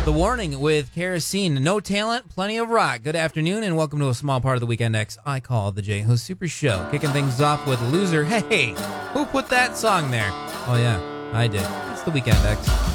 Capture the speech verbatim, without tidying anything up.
The Warning with Kerosene. No talent, plenty of rock. Good afternoon and welcome to a small part of the Weekend X I call the J-Ho Super Show. Kicking things off with Loser. Hey, who put that song there? Oh yeah, I did. It's the Weekend X.